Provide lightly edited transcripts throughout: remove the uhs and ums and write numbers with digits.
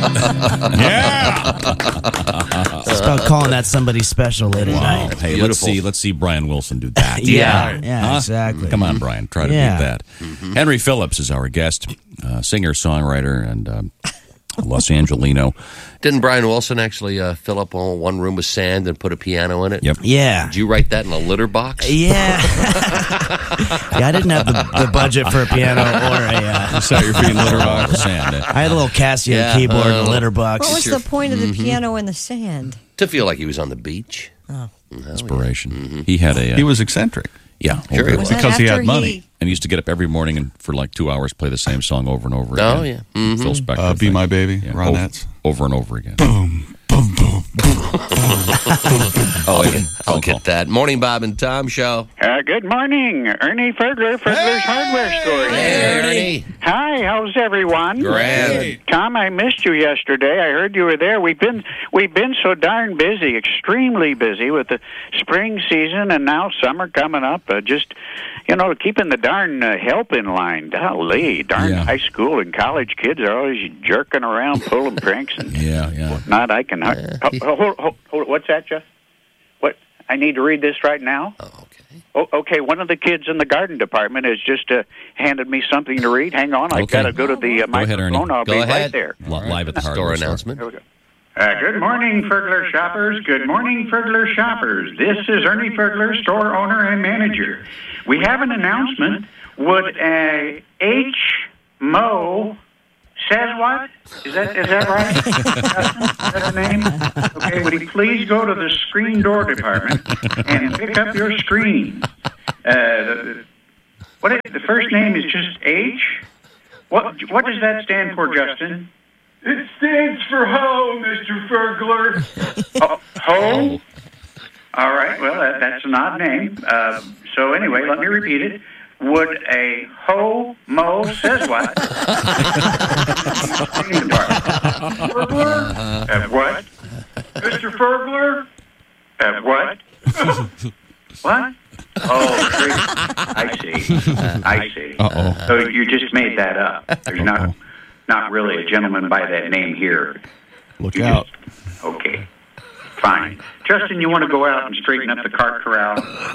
Yeah. It's about calling that somebody special late at night. Hey, let's see Brian Wilson do that. Yeah, Huh? exactly. Come on, Brian. Try to beat that. Henry Phillips is our guest, singer, songwriter, and Los Angelino. Didn't Brian Wilson actually fill up one room with sand and put a piano in it? Yep. Yeah. Did you write that in a litter box? Yeah. Yeah, I didn't have the budget for a piano or a... So you're being litter box of sand. I had a little Casio keyboard and a litter box. What was the point of the piano in the sand? To feel like he was on the beach. Inspiration. He had a... He was eccentric. Yeah. Sure. Okay. Was that Because he after had money. And he used to get up every morning and for like 2 hours play the same song over and over again. Oh, yeah. Mm-hmm. Phil Spector. Be thing. My Baby, Yeah, Ronettes. over and over again. I'll get that. Morning, Bob and Tom show. Good morning. Ernie Fergler, Fergler's Hardware Store. Hey, Ernie. Hi, how's everyone? Grand. Tom, I missed you yesterday. I heard you were there. We've been so darn busy, extremely busy with the spring season and now summer coming up. Just, keeping the darn help in line. Golly, darn high school and college kids are always jerking around, pulling pranks and whatnot. I can... Hold, what's that, Jeff? What? I need to read this right now? Oh, okay. Oh, okay, one of the kids in the garden department has just handed me something to read. Hang on, I've got to go to the microphone. I'll be right there. Live at the Store hardware announcement. Here we go. Good morning, Fergler shoppers. Good morning, Fergler shoppers. This is Ernie Fergler, store owner and manager. We have an announcement. Would H. Mo says what? Is that right? Justin? Is that the name? Okay, would he please go to the screen door department and pick up your screen? The first name is just H? What does that stand for, Justin? It stands for Ho, Mr. Fergler. Ho? All right, well, that's an odd name. So anyway, let me repeat it. Would a ho-mo says what? Fergler? What? Mr. Fergler? What? What? Oh, I see. Uh-oh. So you just made that up. There's not really a gentleman by that name here. Look out. Okay, fine. Justin, you want to go out and straighten up the cart corral?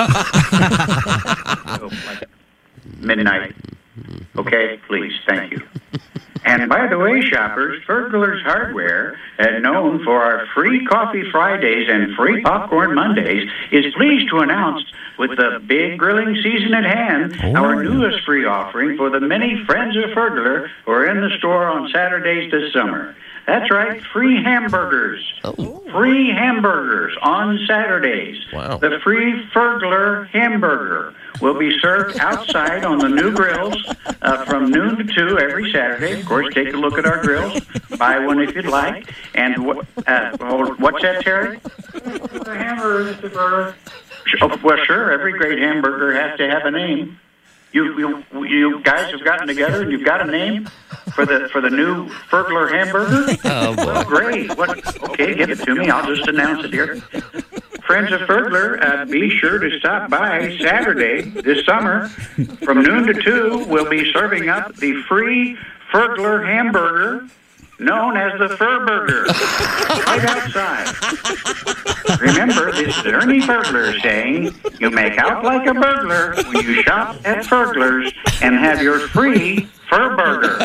Like midnight. Okay, please. Thank you. And by the way, shoppers, Fergler's Hardware, known for our free Coffee Fridays and free Popcorn Mondays, is pleased to announce, with the big grilling season at hand, our newest free offering for the many friends of Fergler who are in the store on Saturdays this summer. That's right, free hamburgers. Free hamburgers on Saturdays. Wow. The free Fergler hamburger will be served outside on the new grills from noon to 2 every Saturday. Of course, take a look at our grills. Buy one if you'd like. And what's that, Terry? The hamburger, Mr. Fergler. Oh, well, sure. Every great hamburger has to have a name. You guys have gotten together and you've got a name for the new Fergler hamburger? Oh, boy. Great. Okay, give it to me. I'll just announce it here. Friends of Fergler, be sure to stop by Saturday this summer. From noon to 2, we'll be serving up the free Fergler hamburger known as the Fur Burger, right outside. Remember, this is Ernie Fergler saying, you make out like a burglar when you shop at Fergler's and have your free Fur Burger.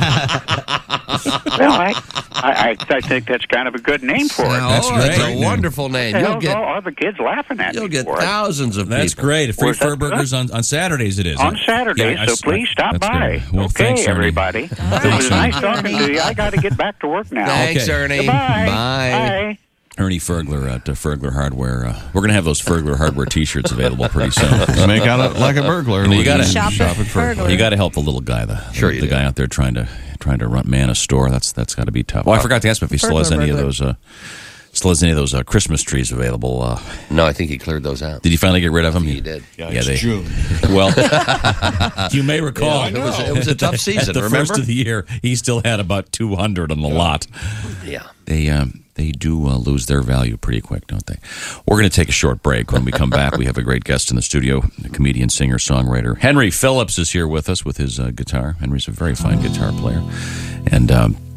Well, I think that's kind of a good name for it. That's a wonderful name. You'll get all the kids laughing at You'll me get for it. thousands of That's people. great. Free Where's that fur burgers on Saturdays it is. On Saturday, Yeah, so please stop that's by. good. Well, Okay, thanks, Ernie. everybody. It was nice talking to you. I got to get back to work now. Thanks, Okay. Ernie. Goodbye. Bye. Bye. Ernie Fergler at Fergler Hardware. We're going to have those Fergler Hardware T-shirts available pretty soon. Make out like a burglar. You when gotta- shop Shop at at Fergler. You got to help the little guy, the guy out there trying to man a store. That's got to be tough. Oh, I forgot to ask him if he still has any of those. Christmas trees available. No, I think he cleared those out. Did he finally get rid of them? He did. They. June. Well, you may recall It was a tough season. at the remember? first of the year, he still had about 200 on the lot. Yeah. They do lose their value pretty quick, don't they? We're going to take a short break. When we come back, we have a great guest in the studio, a comedian, singer, songwriter. Henry Phillips is here with us with his guitar. Henry's a very fine guitar player. And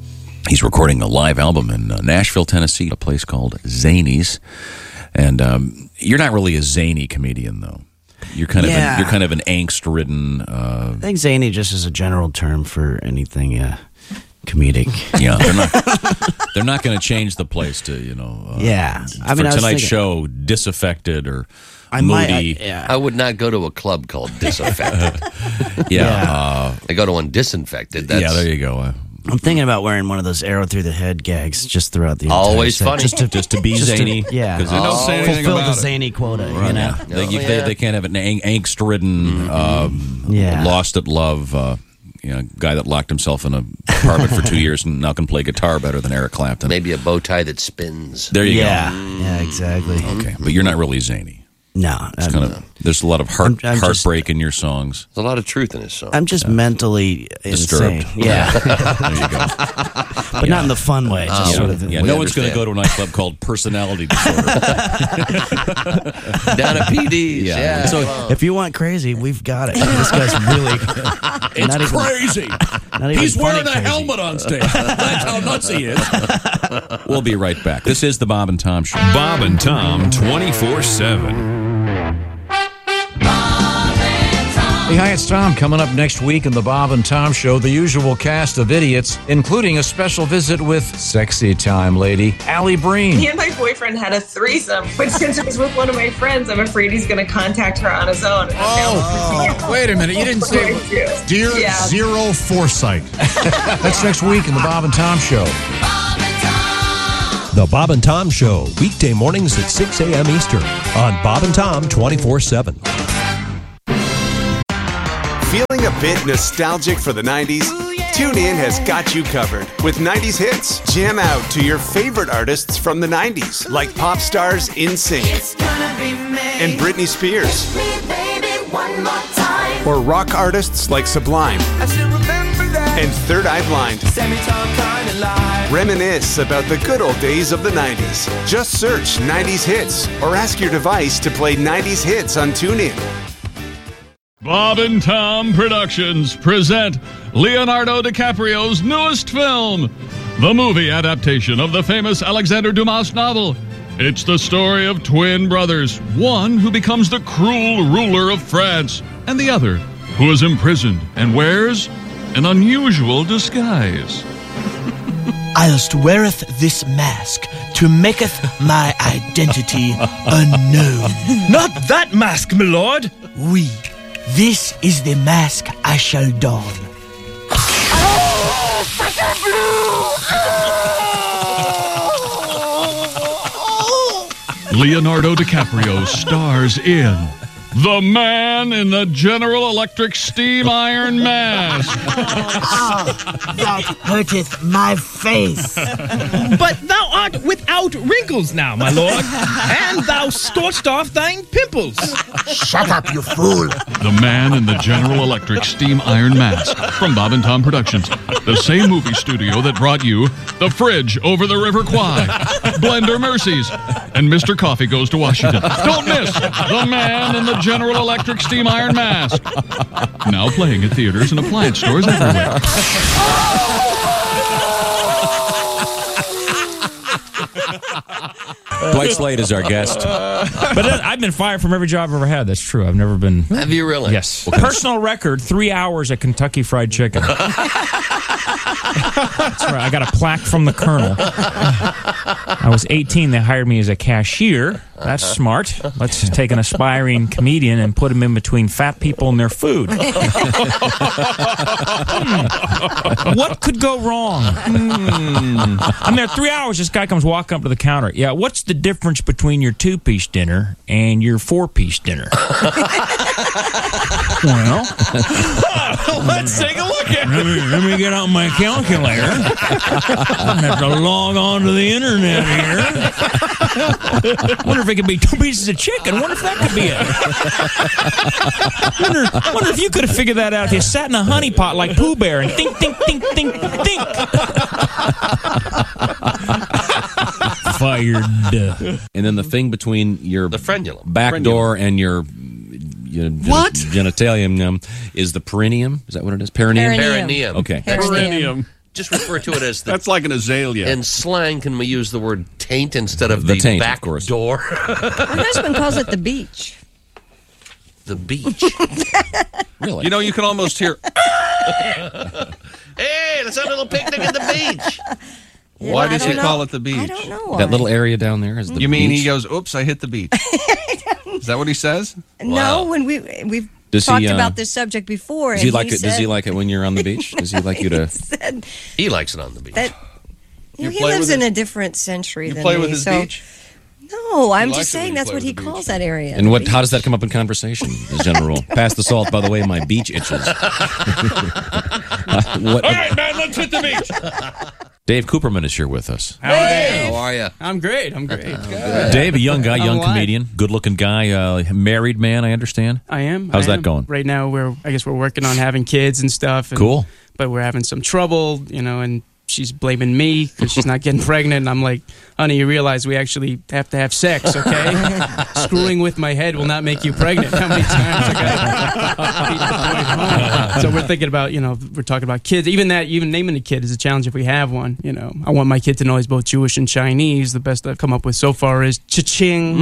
He's recording a live album in Nashville, Tennessee, a place called Zany's. And you're not really a zany comedian, though. You're kind of an angst-ridden. I think zany just is a general term for anything comedic. Yeah, they're not going to change the place to I mean, for tonight's show, disaffected or moody. I would not go to a club called Disaffected. I go to one Disinfected. Yeah, there you go. I'm thinking about wearing one of those arrow through the head gags just throughout the entire Always set. funny. Just to be zany. Because they don't say anything fulfill about the it. zany quota, Right. you know? They can't have an angst-ridden, lost at love guy that locked himself in an apartment for 2 years and now can play guitar better than Eric Clapton. Maybe a bow tie that spins. There you go. Yeah, exactly. Okay, but you're not really zany. No. It's there's a lot of heartbreak in your songs. There's a lot of truth in his song. I'm just mentally disturbed. insane. Yeah. There you go. But not in the fun way. Just sort of no one's going to go to a nightclub called Personality Disorder. Down at PD's. Yeah. So if you want crazy, we've got it. This guy's really... It's crazy. He's wearing a helmet on stage. That's how nuts he is. We'll be right back. This is the Bob and Tom Show. Bob and Tom 24/7. Hey, hi, it's Tom. Coming up next week in the Bob and Tom Show, the usual cast of idiots, including a special visit with sexy time lady, Allie Breen. Me and my boyfriend had a threesome, but since it was with one of my friends, I'm afraid he's going to contact her on his own. Wait a minute. You didn't say Dear Zero Foresight. That's next week in the Bob and Tom Show. The Bob and Tom Show, weekday mornings at 6 a.m. Eastern on Bob and Tom 24/7. Feeling a bit nostalgic for the 90s? TuneIn has got you covered with 90s hits. Jam out to your favorite artists from the 90s, like pop stars NSYNC and Britney Spears. Or rock artists like Sublime and Third Eye Blind. Reminisce about the good old days of the 90s. Just search 90s hits or ask your device to play 90s hits on TuneIn. Bob and Tom Productions present Leonardo DiCaprio's newest film, the movie adaptation of the famous Alexander Dumas novel. It's the story of twin brothers, one who becomes the cruel ruler of France, and the other who is imprisoned and wears an unusual disguise. Whilst weareth this mask to maketh my identity unknown. Not that mask, my lord! Oui. This is the mask I shall don. Oh, fucking blue! Leonardo DiCaprio stars in The Man in the General Electric Steam Iron Mask. That hurteth my face. But thou art without wrinkles now, my lord, and thou scorched off thine pimples. Shut up, you fool. The Man in the General Electric Steam Iron Mask from Bob and Tom Productions, the same movie studio that brought you The Fridge Over the River Kwai, Blender Mercies, and Mr. Coffee Goes to Washington. Don't miss The Man in the General Electric Steam Iron Mask. Now playing at theaters and appliance stores everywhere. Dwight Slade is our guest. But I've been fired from every job I've ever had. That's true. I've never been. Have you really? Yes. Personal record, 3 hours at Kentucky Fried Chicken. That's right. I got a plaque from the Colonel. I was 18. They hired me as a cashier. That's smart. Let's just take an aspiring comedian and put him in between fat people and their food. What could go wrong? I'm there 3 hours. This guy comes walking up to the counter. Yeah, what's the difference between your 2-piece dinner and your 4-piece dinner? Well, let's take a look at it. Let me get out my calculator. I have to log on to the internet here. Wonder if it could be 2 pieces of chicken. Wonder if that could be it. Wonder if you could have figured that out if you sat in a honey pot like Pooh Bear and think, think, think, think, think. Fired. And then the thing between your back door and your genitalium is the perineum. Is that what it is? Perineum? Perineum. Okay. Perineum. just refer to it as the... That's like an azalea. In slang, can we use the word taint instead of the taint, back door? My husband calls it the beach. The beach. Really? You know, you can almost hear... Hey, let's have a little picnic at the beach. Why does he call it the beach? I don't know why. That little area down there is the beach. You mean beach? he goes, oops, I hit the beach. Is that what he says? No, when we've talked about this subject before. Does he like it? Does he like it when you're on the beach? Does he like you to? He likes it on the beach. He lives in a different century than me. You play with his beach? No, I'm just saying that's what he calls that area. And how does that come up in conversation, as general rule? Pass the salt, by the way, my beach itches. All right, man, let's hit the beach. Dave Cooperman is here with us. How are you? I'm great. Good. Dave, a young guy, I'm young alive. comedian, good-looking guy, married man, I understand. I am. How's that going? Right now, we're working on having kids and stuff. Cool. But we're having some trouble, and she's blaming me because she's not getting pregnant. And I'm like, honey, you realize we actually have to have sex, okay? Screwing with my head will not make you pregnant. How many times I got? So we're thinking about, we're talking about kids. Even naming a kid is a challenge if we have one. I want my kid to know he's both Jewish and Chinese. The best I've come up with so far is cha-ching.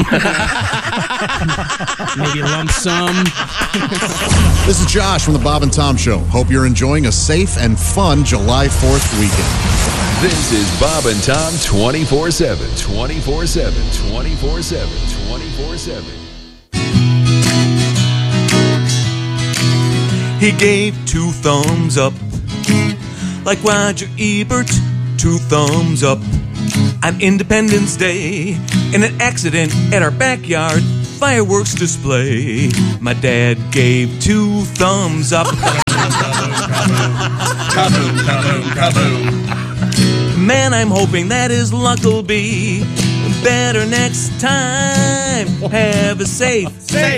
Maybe lump sum. This is Josh from the Bob and Tom Show. Hope you're enjoying a safe and fun July 4th weekend. This is Bob and Tom 24/7. 24/7. 24/7. 24/7. He gave 2 thumbs up, like Roger Ebert, 2 thumbs up. On Independence Day, in an accident at our backyard fireworks display, my dad gave 2 thumbs up. Kaboom, kaboom, kaboom. Man, I'm hoping that his luck'll be better next time. Have a safe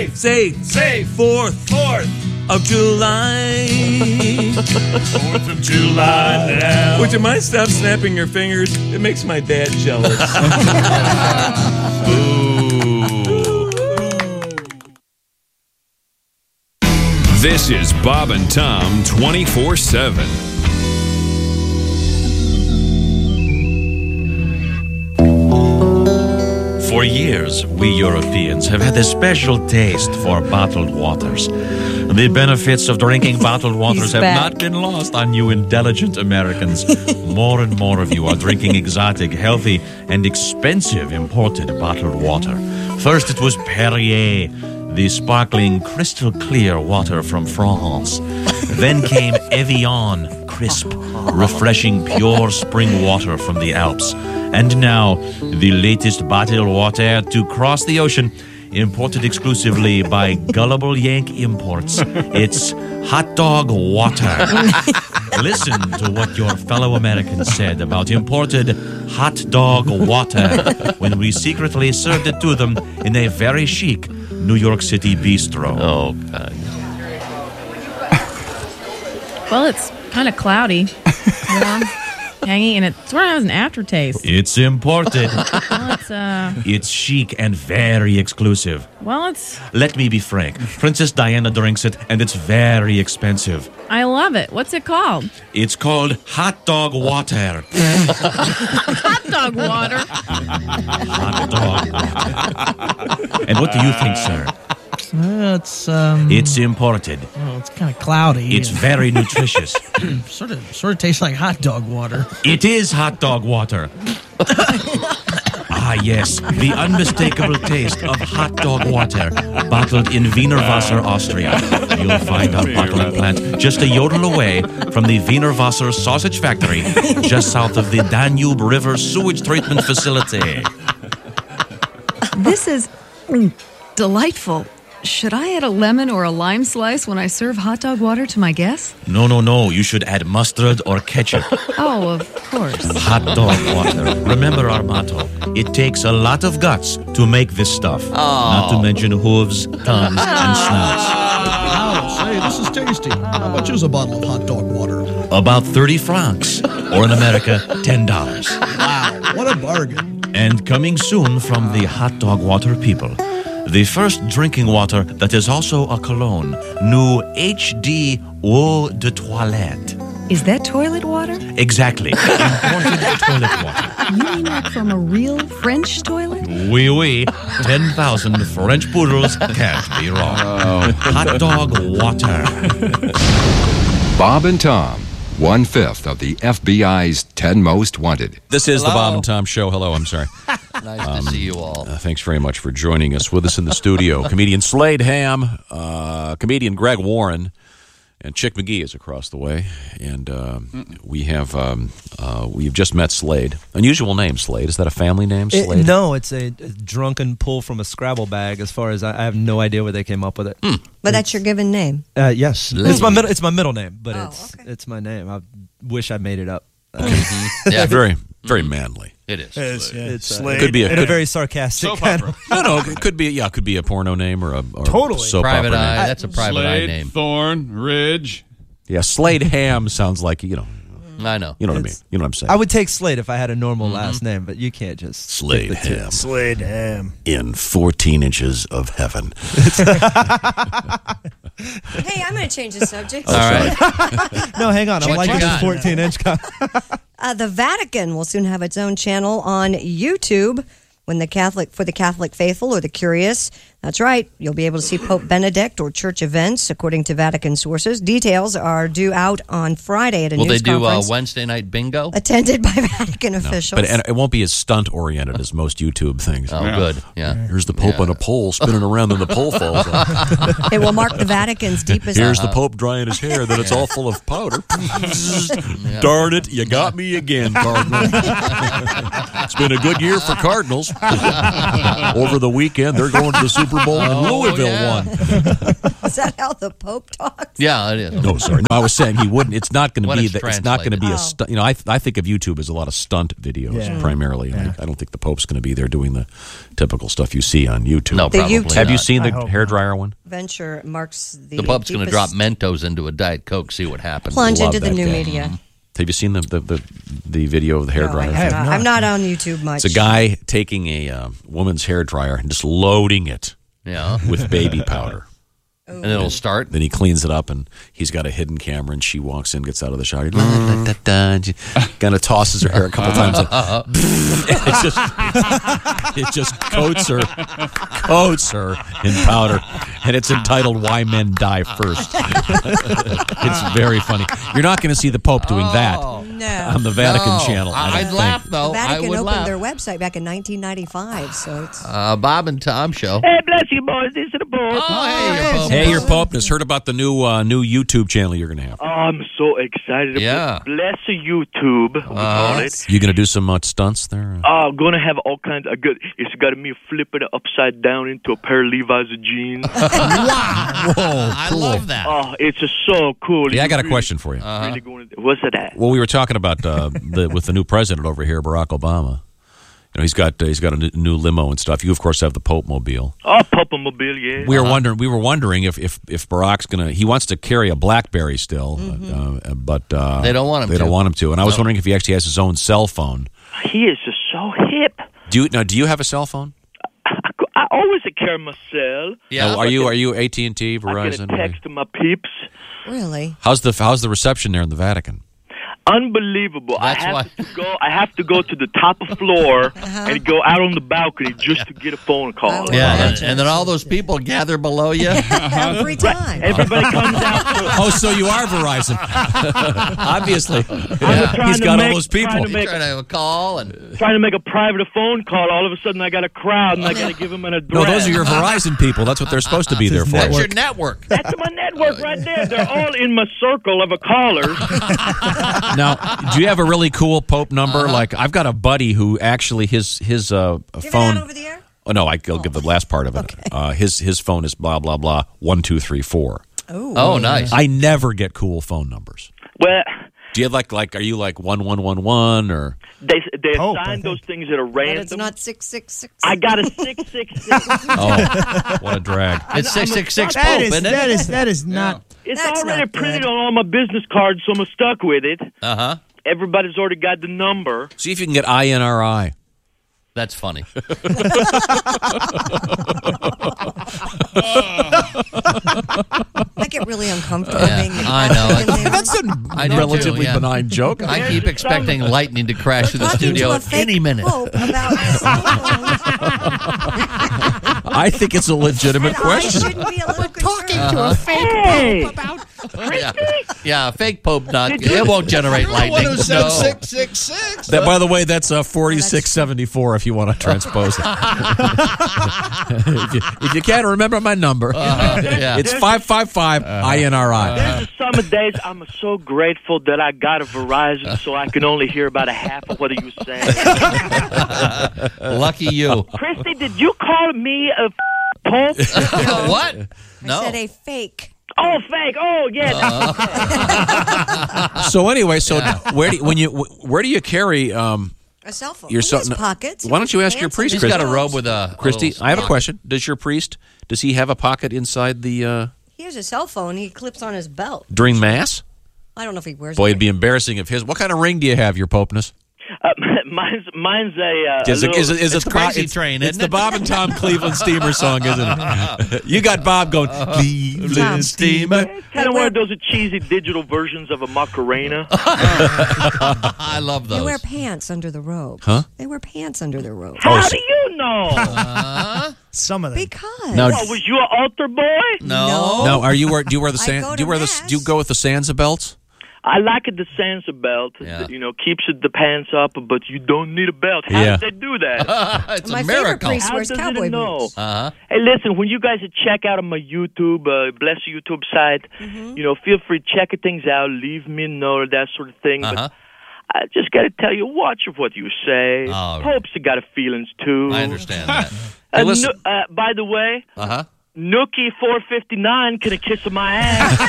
4th of July. 4th of July now. Would you mind stop snapping your fingers? It makes my dad jealous. This is Bob and Tom 24/7. For years, we Europeans have had a special taste for bottled waters. The benefits of drinking bottled waters have not been lost on you intelligent Americans. More and more of you are drinking exotic, healthy, and expensive imported bottled water. First, it was Perrier, the sparkling, crystal clear water from France. Then came Evian, crisp, refreshing, pure spring water from the Alps. And now, the latest bottled water to cross the ocean, imported exclusively by Gullible Yank Imports. It's hot dog water. Listen to what your fellow Americans said about imported hot dog water when we secretly served it to them in a very chic New York City bistro. Oh, God. Well, it's kind of cloudy, tangy, and it sort of has an aftertaste. It's imported. Well, it's chic and very exclusive. it's... Let me be frank. Princess Diana drinks it, and it's very expensive. I love it. What's it called? It's called hot dog water. Hot dog water. Hot dog. And what do you think, sir? It's imported. Well, it's kind of cloudy. It's very nutritious. sort of tastes like hot dog water. It is hot dog water. Ah, yes, the unmistakable taste of hot dog water, bottled in Wiener Wasser, Austria. You'll find our bottling plant just a yodel away from the Wiener Wasser sausage factory, just south of the Danube River sewage treatment facility. This is delightful. Should I add a lemon or a lime slice when I serve hot dog water to my guests? No. You should add mustard or ketchup. Oh, of course. Hot dog water. Remember our motto. It takes a lot of guts to make this stuff. Oh. Not to mention hooves, tongues, and snouts. Wow, say, this is tasty. How much is a bottle of hot dog water? About 30 francs. Or in America, $10. Wow, what a bargain. And coming soon from the hot dog water people, the first drinking water that is also a cologne, new HD Eau de Toilette. Is that toilet water? Exactly. Imported toilet water. You mean like from a real French toilet? Oui, oui. 10,000 French poodles can't be wrong. Hot dog water. Bob and Tom, 1/5 of the FBI's 10 Most Wanted. This is the Bob and Tom Show. Hello, I'm sorry. Nice to see you all. Thanks very much for joining us. With us in the studio, comedian Slade Ham, comedian Greg Warren, and Chick McGee is across the way. And we've just met Slade. Unusual name, Slade. Is that a family name, Slade? No, it's a drunken pull from a Scrabble bag. As far as I have no idea where they came up with it. But that's your given name. Yes, Slade. it's my middle name, but it's my name. I wish I made it up. Yeah, very manly. It is. It's Slade. Could be a very sarcastic kind of. No, it could be. Yeah, it could be a porno name or a totally soap private opera eye. name. That's a private eye name. Thorn, Ridge. Yeah, Slade Ham sounds like I know. You know what I mean. You know what I'm saying. I would take Slade if I had a normal last name, but you can't just Slade pick the two. Ham. Slade Ham. In 14 inches of heaven. Hey, I'm going to change the subject. All right. No, hang on. I'm What like you this got? 14-inch guy. The Vatican will soon have its own channel on YouTube for the Catholic faithful or the curious. That's right. You'll be able to see Pope Benedict or church events, according to Vatican sources. Details are due out on Friday at a Will news they do conference Wednesday night bingo? attended by Vatican officials. But it won't be as stunt-oriented as most YouTube things. Oh, good. Yeah. Here's the Pope on a pole spinning around, and the pole falls off. It will mark the Vatican's deepest... Here's the Pope drying his hair, then it's all full of powder. Darn it, you got me again, Cardinal. It's been a good year for Cardinals. Over the weekend, they're going to the Super Bowl, and Louisville won. Is that how the Pope talks? Yeah, it is. No, sorry. No, I was saying he wouldn't. It's not going to When be it's that. It's not going to be a translated. stunt. I think of YouTube as a lot of stunt videos primarily. I don't think the Pope's going to be there doing the typical stuff you see on YouTube. No, The probably YouTube- Have you not. seen the hope hairdryer one? Venture marks the The Pope's going to deepest drop Mentos into a Diet Coke, see what happens. plunge Love into the that new guy. media. Have you seen the video of the No, hairdryer? I have not. I'm not on YouTube much. It's a guy taking a woman's hairdryer and just loading it with baby powder. And it'll start. Then he cleans it up, and he's got a hidden camera, and she walks in, gets out of the shower, and she kind of tosses her hair a couple times. And it just coats her in powder, and it's entitled "Why Men Die First." It's very funny. You're not going to see the Pope doing that on the Vatican channel. I'd laugh though. The Vatican I would opened laugh. their website back in 1995, so it's... Bob and Tom Show. Hey, bless you, boys. This is the Pope. Oh, hey, Hey, your Popeness, heard about the new YouTube channel you're going to have. Oh, I'm so excited. Yeah. Bless YouTube, we call it. You going to do some stunts there? I'm going to have all kinds of good. It's got me flipping it upside down into a pair of Levi's jeans. Whoa, I cool. love that. Oh, it's just so cool. Yeah, I It's got a really- question for you. Really going to, what's that? Well, we were talking about with the new president over here, Barack Obama. You know, he's got a new limo and stuff. You, of course, have the Pope Mobile. Oh, Papa Mobile, yeah. We were wondering if Barack's gonna. He wants to carry a BlackBerry still, but They don't want him They to. don't want him to. And I was wondering if he actually has his own cell phone. He is just so hip. Do you have a cell phone? I always carry my cell. Yeah. Are you AT&T, I Verizon? get a text to my peeps. Really? How's the reception there in the Vatican? Unbelievable. That's I have to go to the top of floor and go out on the balcony just to get a phone call. Yeah, and then all those people gather below you. Every time. Everybody comes out. Oh, so you are Verizon? Obviously, trying he's to got all make- those people. trying to make- Trying to have a call and Trying to make a private phone call. All of a sudden, I got a crowd, and I got to give them an address. No, those are your Verizon people. That's what they're supposed to be there for. that's your network. That's my network right there. They're all in my circle of callers. Now, do you have a really cool Pope number? Like, I've got a buddy who actually his Give phone. it out over the air? Oh no, I'll give the last part of it. Okay. His phone is blah blah blah 1234. Oh, nice. I never get cool phone numbers. Well, Do you have like are you like 1111 or? they assign those things that are But random. it's not 666. I got a 666. Oh, what a drag! It's 666 Pope, That is isn't it? that is not. It's That's already not good. printed on all my business cards, so I'm stuck with it. Uh-huh. Everybody's already got the number. See if you can get INRI. That's funny. I get really uncomfortable. being I know. That's a relatively benign joke. I keep expecting lightning to crash through the studio at any minute. I think it's a legitimate question. Talking to a fake pope about Yeah, fake pope not. It won't generate lightning. No. 666. That, by the way, that's 4674 if you want to transpose it. if you can't remember my number, it's 555 INRI. There's the summer days I'm so grateful that I got a Verizon so I can only hear about a half of what you say. Lucky you. Christy, did you call me a pope? What? No. I said a fake. Oh, fake. Oh, yeah. So anyway, where do you carry a cell phone? your In his pockets. Why don't you ask your priest? He's Christy? got a robe with a Christy, little I have a slot. question. Does your priest he have a pocket inside the He has a cell phone. He clips on his belt. during mass? I don't know if he wears Boy, it. it'd be embarrassing if his. What kind of ring do you have, your popeness? Mine's a Is it it's the Crazy it's, Train, It's isn't the it? Bob and Tom Cleveland Steamer song, isn't it? You got Bob going, Cleveland Steamer. kind of one of those cheesy digital versions of a Macarena. I love They those. wear pants under the robe. Huh? They wear pants under their robe. How do you know? Some of them. Because. Now, What, was you an altar boy? No. No, do you wear the I go sand? to Do you wear mass. do you go with the Sansa belts? I like it, the Sansa belt. Yeah. Keeps the pants up, but you don't need a belt. How Yeah. did they do that? It's My a favorite miracle. priest How wears does cowboy it know? boots. Hey, listen, when you guys check out on my YouTube, bless the YouTube site, feel free to check things out, leave me a note, that sort of thing. But I just got to tell you, watch what you say. Oh, Pope's got feelings, too. I understand that. Hey, listen. By the way, Nookie 459 can a kiss of my ass.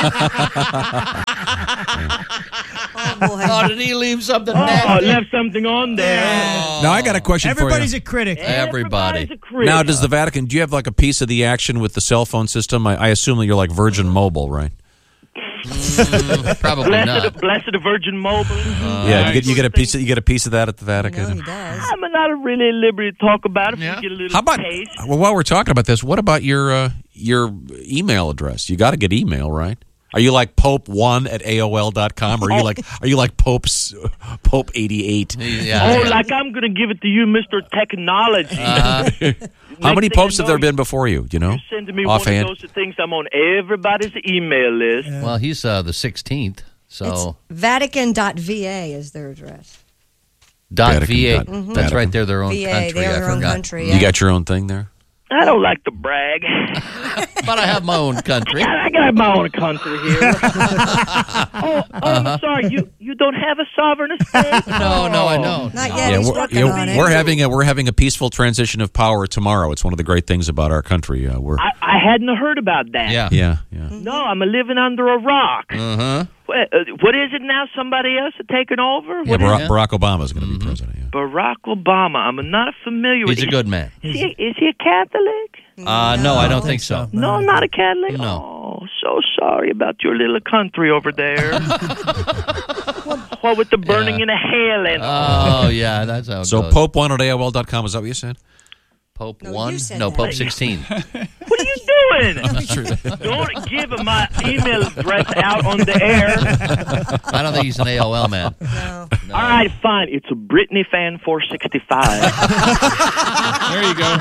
Oh, did he leave something I nasty? left something on there. Now I got a question Everybody's for a critic. Everybody. Everybody's a critic. Now, does the Vatican? Do you have like a piece of the action with the cell phone system? I assume that you're like Virgin Mobile, right? Probably not. Blessed Virgin Mobile. Yeah, you get a piece. You get a piece of that at the Vatican. He does. I'm not really at liberty to talk about it. Yeah. You get a little How about? taste. Well, while we're talking about this, what about your email address? You got to get email, right? Are you like Pope1@AOL.com, or are you like Pope 88? Oh, like I'm going to give it to you, Mr. Technology. How many thing I popes have know, there been before you? You know, You send to me offhand. one of those things. I'm on everybody's email list. Well, he's the 16th, so Vatican.va is their address. .va. Vatican. That's right there, their own VA, country. they are I their own forgot. country. You got your own thing there. I don't like to brag. But I have my own country. I got my own country here. I'm sorry. You don't have a sovereign state? No, I don't. Not yet. Yeah, He's working on it. we're having a peaceful transition of power tomorrow. It's one of the great things about our country. I hadn't heard about that. Yeah. No, I'm living under a rock. What is it now? Somebody else is taking over? Yeah, What is it? Barack Obama is going to be president. Yeah. Barack Obama. I'm not familiar with He's a good man. Is he a Catholic? No, I don't think so. No, not a Catholic? No. Oh, so sorry about your little country over there. What with the burning in the hell and Oh, yeah, that's how it So goes. Pope1@AOL.com, is that what you said? Pope No, 1? you said No, that. Pope 16. What are you doing? Don't give my email address out on the air. I don't think he's an AOL man. No. All right, fine. It's a Britney fan 465. There you go.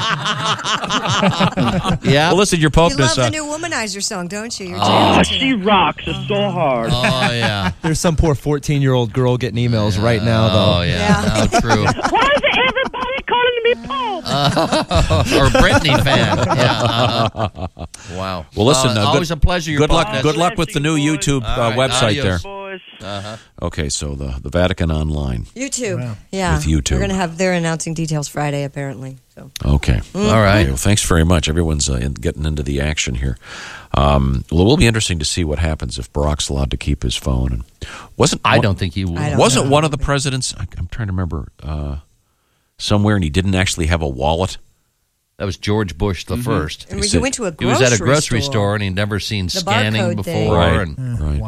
Yeah. Well, listen, your You love Popeness. the new Womanizer song, don't you? You're Oh, jamming to she that. rocks it so hard. Oh, yeah. There's some poor 14-year-old girl getting emails right now, though. Oh, yeah. Yeah. How true. Why is everybody calling me Pope? Or Britney fan. Yeah. Wow. Well, listen. Always a pleasure. Your Good luck. Popeness. Good luck with the new YouTube All right, website adios. there. Boys. Okay, so the Vatican Online. YouTube. Yeah. With YouTube. They're announcing details Friday, apparently. So. Okay. All right. Okay, well, thanks very much. Everyone's getting into the action here. Well, it will be interesting to see what happens if Barack's allowed to keep his phone. And I don't think he will. Wasn't one of the presidents? I'm trying to remember somewhere, and he didn't actually have a wallet. That was George Bush the first. And you went to a He was at a grocery store store and he'd never seen The scanning barcode before. thing. Right. And Right. Wow.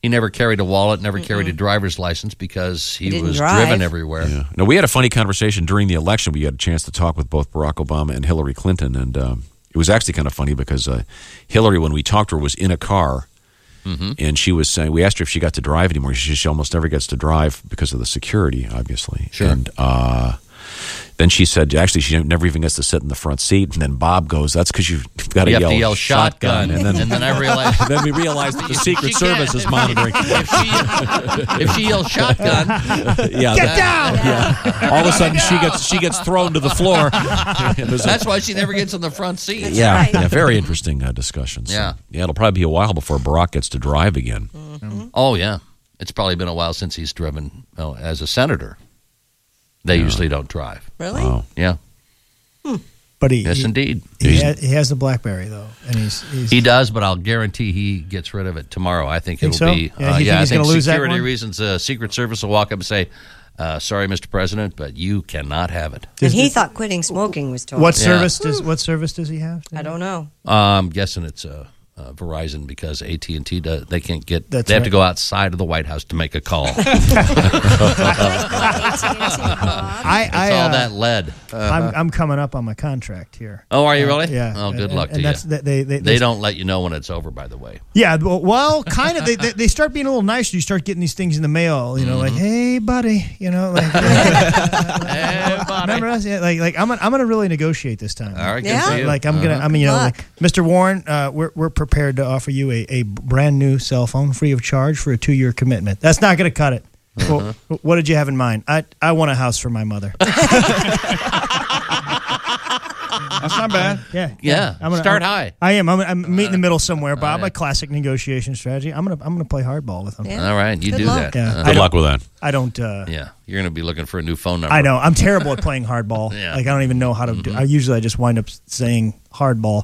He never carried a wallet, never carried a driver's license because he was driven everywhere. Yeah. Now, we had a funny conversation during the election. We had a chance to talk with both Barack Obama and Hillary Clinton, and it was actually kind of funny because Hillary, when we talked to her, was in a car, and she was saying, we asked her if she got to drive anymore. She almost never gets to drive because of the security, obviously. Sure. And then she said, actually, she never even gets to sit in the front seat. And then Bob goes, that's because you've got to yell shotgun. And then I realized. then we realized that the Secret Service is monitoring. If she yells shotgun, get down! Yeah. All of a sudden, she gets thrown to the floor. That's why she never gets in the front seat. Yeah, very interesting discussions. Yeah, it'll probably be a while before Barack gets to drive again. Oh yeah, it's probably been a while since he's driven as a senator. They usually don't drive. Really? Wow. Yeah. But indeed. He has the BlackBerry though, and he does. But I'll guarantee he gets rid of it tomorrow. I think it'll be. I think security reasons. Secret Service will walk up and say, "Sorry, Mr. President, but you cannot have it." And he thought quitting smoking was total. What service does he have? I don't know. I'm guessing it's Verizon because AT&T they can't get. They have to go outside of the White House to make a call. It's all that lead. I'm coming up on my contract here. Oh, are you really? Yeah. Oh, good luck to you. They don't let you know when it's over, by the way. Yeah, well, kind of. They start being a little nicer. You start getting these things in the mail. You know, like, hey, buddy. You know, like, hey, buddy. Remember us? Yeah, like I'm gonna really negotiate this time. All right, good for you. Like I'm gonna. I mean, you know, like, Mr. Warren, we're prepared to offer you a brand new cell phone free of charge for a 2-year commitment. That's not going to cut it. Well, what did you have in mind? I want a house for my mother. That's not bad. Yeah. Start high. I am. I'm meet in the middle somewhere, Bob. A classic negotiation strategy. I'm gonna play hardball with him. Yeah. All right, you do that. Yeah. Good luck with that. I don't. Yeah, you're going to be looking for a new phone number. I know. I'm terrible at playing hardball. Yeah. Like I don't even know how to do. I just wind up saying hardball.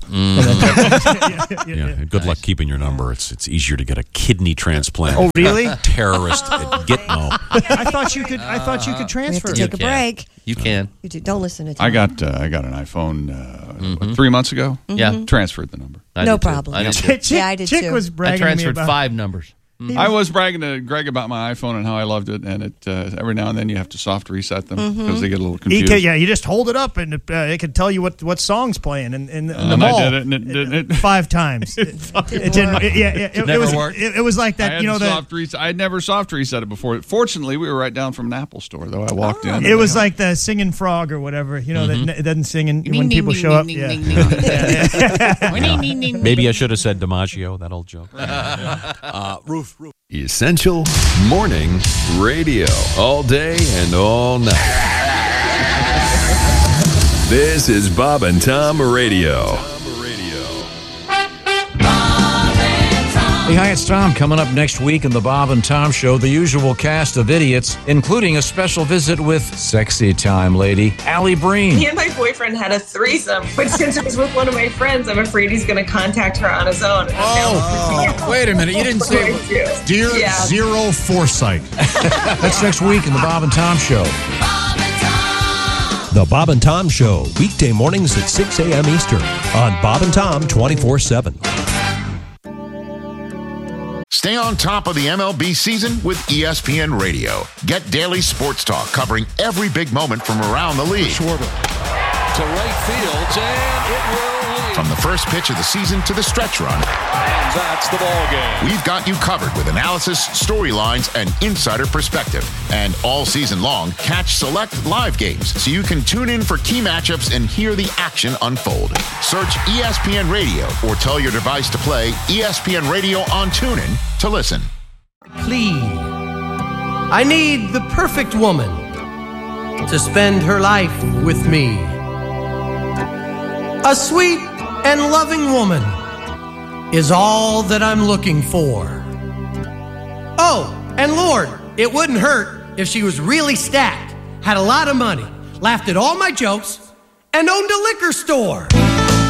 Good luck keeping your number. It's easier to get a kidney transplant. Oh, really? Terrorist at Gitmo. I thought you could transfer. We have to take a break. You can. You don't listen to Tom. I got an iPhone 3 months ago. Yeah, transferred the number. No problem. I did too. I did too. Was bragging I transferred to me about 5 numbers. I was bragging to Greg about my iPhone and how I loved it, and it every now and then you have to soft reset them because they get a little confused. You just hold it up and it can tell you what song's playing in the mall. I did it, and it did it 5 times. It didn't. It worked. It was like that. I had never soft reset it before. Fortunately, we were right down from an Apple store, though. I walked in. It was like the singing frog or whatever. You know that it doesn't sing when people show up. Maybe I should have said DiMaggio, that old joke. Roof. Essential Morning Radio. All day and all night. This is Bob and Tom Radio. Hey, hi, it's Tom. Coming up next week in the Bob and Tom Show, the usual cast of idiots, including a special visit with sexy time lady, Allie Breen. Me and my boyfriend had a threesome, but since it was with one of my friends, I'm afraid he's going to contact her on his own. Wait a minute. You didn't say Dear Zero Foresight. That's next week in the Bob and Tom Show. The Bob and Tom Show, weekday mornings at 6 a.m. Eastern on Bob and Tom 24/7. Stay on top of the MLB season with ESPN Radio. Get daily sports talk covering every big moment from around the league. To right field, and it will lead. From the first pitch of the season to the stretch run. And that's the ball game. We've got you covered with analysis, storylines, and insider perspective. And all season long, catch select live games so you can tune in for key matchups and hear the action unfold. Search ESPN Radio or tell your device to play ESPN Radio on TuneIn to listen. Please, I need the perfect woman to spend her life with me. A sweet and loving woman is all that I'm looking for. Oh, and Lord, it wouldn't hurt if she was really stacked, had a lot of money, laughed at all my jokes, and owned a liquor store.